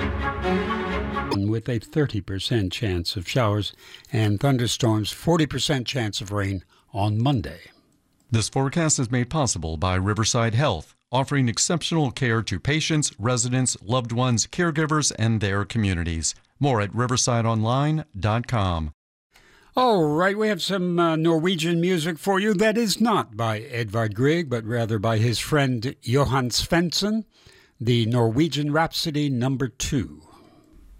with a 30% chance of showers and thunderstorms, 40% chance of rain on Monday. This forecast is made possible by Riverside Health, offering exceptional care to patients, residents, loved ones, caregivers, and their communities. More at riversideonline.com. All right, we have some Norwegian music for you that is not by Edvard Grieg, but rather by his friend Johan Svensson, the Norwegian Rhapsody No. 2.